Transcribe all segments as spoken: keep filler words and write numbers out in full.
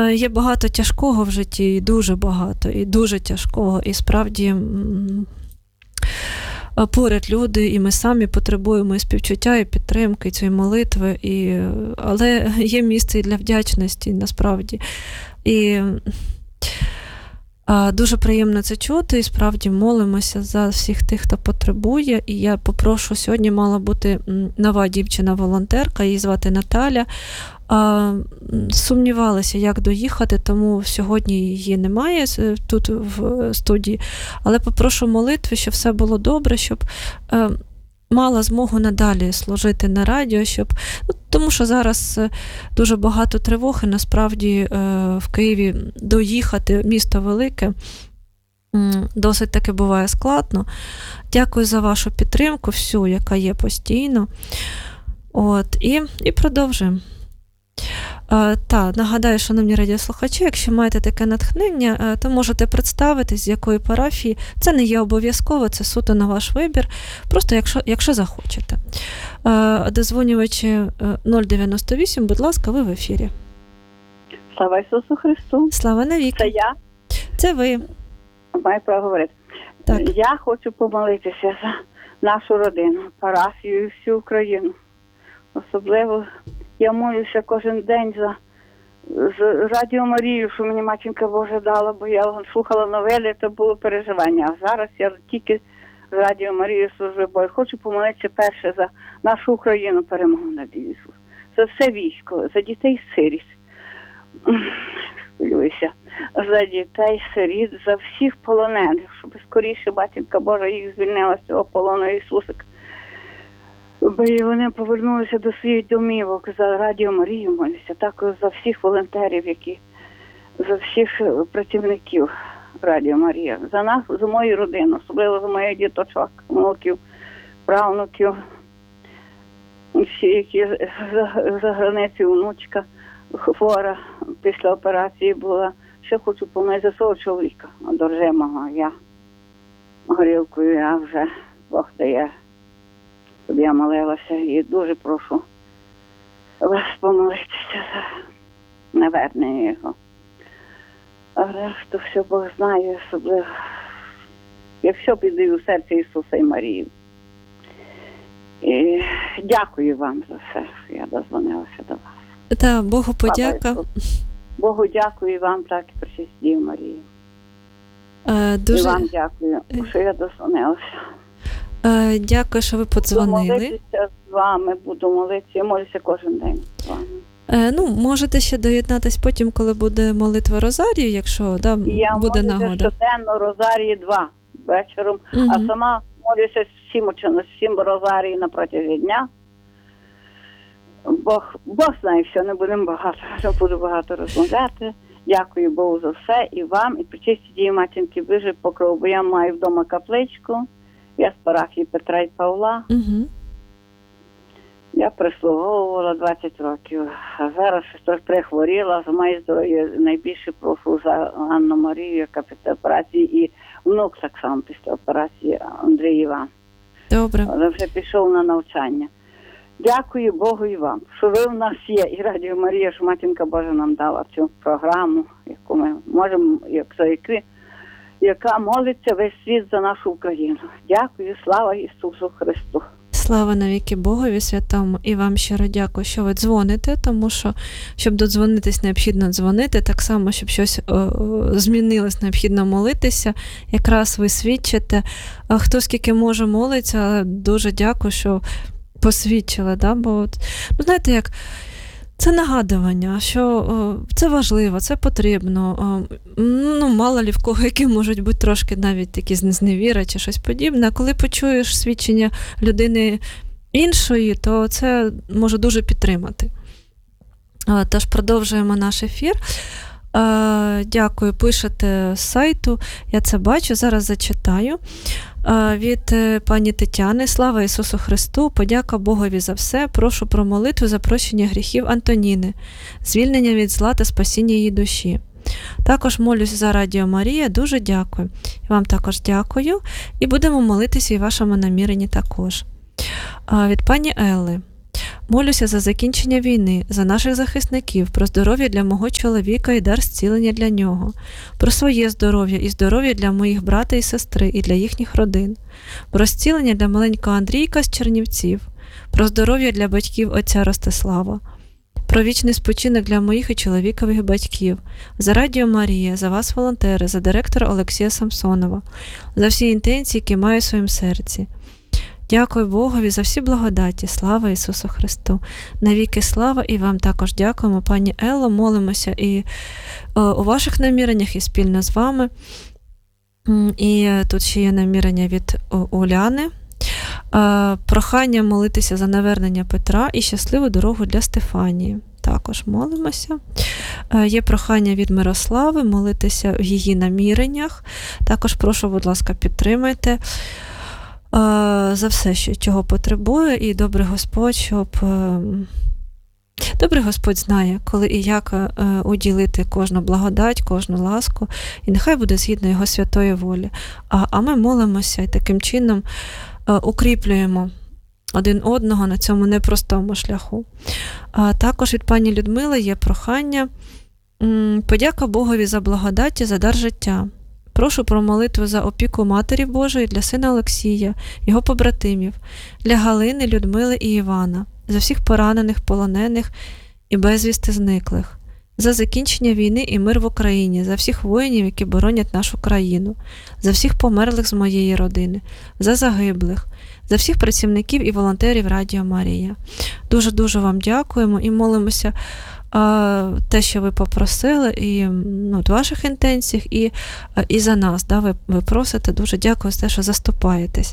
є багато тяжкого в житті, і дуже багато, і дуже тяжкого, і справді поряд люди, і ми самі потребуємо і співчуття, і підтримки, і цієї молитви, і... але є місце і для вдячності, насправді. І а, дуже приємно це чути, і справді молимося за всіх тих, хто потребує. І я попрошу, сьогодні мала бути нова дівчина-волонтерка, її звати Наталя. А, сумнівалася, як доїхати, тому сьогодні її немає тут в студії. Але попрошу молитви, щоб все було добре, щоб е, мала змогу надалі служити на радіо, щоб, ну, тому що зараз дуже багато тривог, і насправді е, в Києві доїхати, місто велике, досить таки буває складно. Дякую за вашу підтримку, всю, яка є постійно. От, і, і продовжуємо. Uh, та, нагадаю, шановні радіослухачі, якщо маєте таке натхнення, uh, то можете представитись, з якої парафії. Це не є обов'язково, це суто на ваш вибір, просто якщо, якщо захочете. Uh, дозвонювачі нуль дев'яносто вісім, будь ласка, ви в ефірі. Слава Ісусу Христу. Слава навіки. Це я. Це ви. Маю право говорити. Так. Я хочу помолитися за нашу родину, парафію і всю Україну. Особливо я молюся кожен день за, за Радіо Марію, що мені матінка Божа дала, бо я слухала новели, то було переживання. А зараз я тільки з Радіо Марію служу, бо я хочу помолитися перше за нашу Україну, перемогу над Ісус. За все військо, за дітей сиріт. Хвилююся. За дітей сиріт, за всіх полонених, щоб скоріше матінка Божа їх звільнила з цього полону Ісусика. Бо вони повернулися до своїх домівок, за Радіо Марію молюся, також за всіх волонтерів, які, за всіх працівників Радіо Марія, за нас, за мою родину, особливо за моїх діточок, внуків, правнуків, всі, які за, за границею, внучка хвора після операції була. Ще хочу помолитися за свого чоловіка, одержимого. Я горілкою, я вже Бог дає, щоб я молилася, і дуже прошу вас помолитися за навернення його. А решту все Бог знає, особливо, я все піддаю в серце Ісуса і Марії. І дякую вам за все, що я дозвонилася до вас. Та, Богу подяка. Богу дякую вам, так і причесті Марії. Е, дуже... І вам дякую, що я дозвонилася. Е, дякую, що ви подзвонили. Буду молитися з вами, буду молитися, я молюся кожен день з вами. Е, ну, можете ще доєднатись потім, коли буде молитва Розарії, якщо да, я буде нагода. Я нагода. щоденно Розарії два вечором, Угу. а сама молюся всім, всім Розарії на протязі дня. Бог, Бог знає все, не будемо багато, не буду багато розмовляти. Дякую Богу за все, і вам, і причисті дії матінки Божої покров, бо я маю вдома капличку, я з парафії Петра і Павла. Угу. Я прислуговувала двадцять років, а зараз щось прихворіла, за моє здоров'я найбільше прошу за Анну Марію, яка після операції, і внук так само після операції, Андрій Іван. Добре. Але вже пішов на навчання. Дякую Богу і вам, що ви в нас є, і Радіо Марія, що матінка Божа нам дала цю програму, яку ми можемо, як за які, яка молиться весь світ за нашу Україну. Дякую, слава Ісусу Христу. Слава навіки Богові святому, і вам щиро дякую, що ви дзвоните, тому що, щоб додзвонитись, необхідно дзвонити, так само, щоб щось о, о, змінилось, необхідно молитися, якраз ви свідчите. А хто скільки може молиться, дуже дякую, що посвідчили, да? Бо от, ну, знаєте, як це нагадування, що о, це важливо, це потрібно. О, ну, мало лі в кого, які можуть бути трошки навіть такі зневіра чи щось подібне. А коли почуєш свідчення людини іншої, то це може дуже підтримати. О, тож продовжуємо наш ефір. Е, дякую, пишете з сайту, я це бачу, зараз зачитаю. Е, від пані Тетяни: слава Ісусу Христу, подяка Богові за все, прошу про молитву за прощення гріхів Антоніни, звільнення від зла та спасіння її душі. Також молюсь за Радіо Марія, дуже дякую. І вам також дякую, і будемо молитися і вашому наміренні також. Е, від пані Елли: Молюся за закінчення війни, за наших захисників, про здоров'я для мого чоловіка і дар зцілення для нього, про своє здоров'я і здоров'я для моїх брата і сестри і для їхніх родин, про зцілення для маленького Андрійка з Чернівців, про здоров'я для батьків отця Ростислава, про вічний спочинок для моїх і чоловікових батьків, за Радіо Марія, за вас, волонтери, за директора Олексія Самсонова, за всі інтенції, які маю в своєму серці. Дякую Богові за всі благодаті. Слава Ісусу Христу! Навіки слава, і вам також дякуємо, пані Елло, молимося і о, у ваших наміреннях, і спільно з вами. І тут ще є намірення від Уляни. Прохання молитися за навернення Петра і щасливу дорогу для Стефанії. Також молимося. Є прохання від Мирослави молитися в її наміреннях. Також прошу, будь ласка, підтримайте за все, що, чого потребує, і добрий Господь, щоб... Добрий Господь знає, коли і як уділити кожну благодать, кожну ласку, і нехай буде згідно Його святої волі. А, а ми молимося і таким чином укріплюємо один одного на цьому непростому шляху. А також від пані Людмили є прохання. Подяка Богові за благодаті, за дар життя. Прошу про молитву за опіку Матері Божої для сина Олексія, його побратимів, для Галини, Людмили і Івана, за всіх поранених, полонених і безвісти зниклих, за закінчення війни і мир в Україні, за всіх воїнів, які боронять нашу країну, за всіх померлих з моєї родини, за загиблих, за всіх працівників і волонтерів Радіо Марія. Дуже-дуже вам дякуємо і молимося а, те, що ви попросили, і ну, в ваших інтенціях, і, і за нас. Да, ви, ви просите. Дуже дякую за те, що заступаєтесь.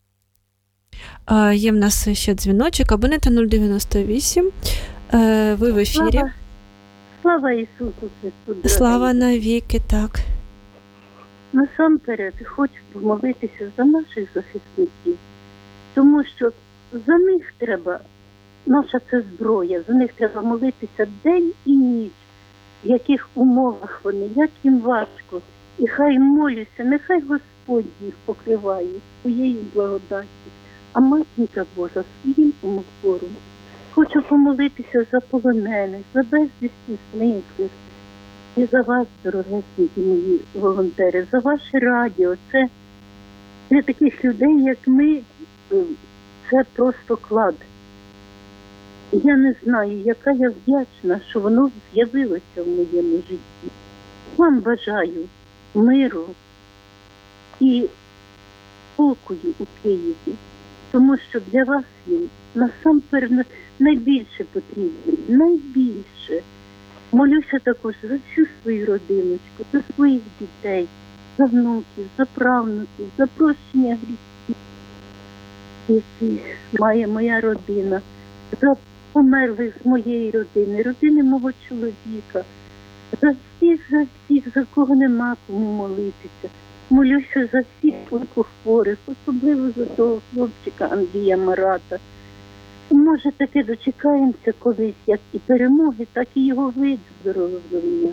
А, є в нас ще дзвіночок, абонента нуль дев'яносто вісім. А, ви в ефірі. Слава, слава Ісусу Христу! Дорогий. Слава навіки, так. Насамперед хочу помолитися за наших захисників, тому що за них треба, наша це зброя, за них треба молитися день і ніч, в яких умовах вони, як їм важко. І хай молюся, нехай Господь їх покриває своєю благодаттю, а Матінка Божа своїм умофором. Хочу помолитися за полонених, за безвісті зниклих. І за вас, дорогесенькі мої волонтери, за ваше радіо. Це для таких людей, як ми, це просто клад. Я не знаю, яка я вдячна, що воно з'явилося в моєму житті. Вам бажаю миру і спокою у Києві, тому що для вас він насамперед найбільше потрібний, найбільше. Молюся також за всю свою родиночку, за своїх дітей, за внуків, за правнуків, за прощення гріхів, які має моя родина, за померлих з моєї родини, родини мого чоловіка, за всіх, за всіх, за кого нема кому молитися. Молюся за всіх онкохворих, особливо за того хлопчика Андрія Марата. Може, таки дочекаємося колись, як і перемоги, так і його виздоровлення.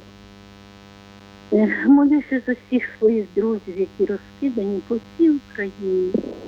Молюся за всіх своїх друзів, які розкидані по всій Україні.